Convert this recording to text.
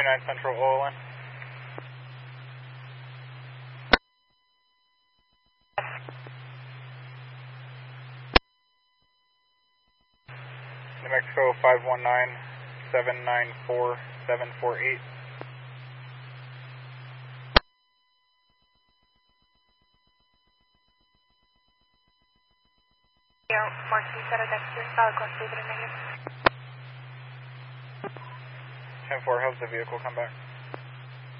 429 Central Olin. New Mexico 519-794-748. Mark 3 Dexter, solid course, negative. 10-4, how's the vehicle come back?